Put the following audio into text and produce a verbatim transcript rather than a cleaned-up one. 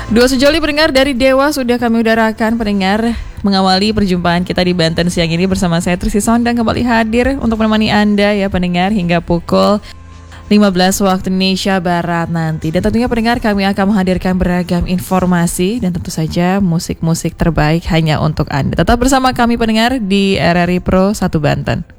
Dua sejoli pendengar dari Dewa sudah kami udarakan pendengar, mengawali perjumpaan kita di Banten siang ini bersama saya Trisi Sondang kembali hadir untuk menemani Anda ya pendengar hingga pukul lima belas waktu Indonesia Barat nanti. Dan tentunya pendengar kami akan menghadirkan beragam informasi dan tentu saja musik-musik terbaik hanya untuk Anda. Tetap bersama kami pendengar di R R I Pro satu Banten.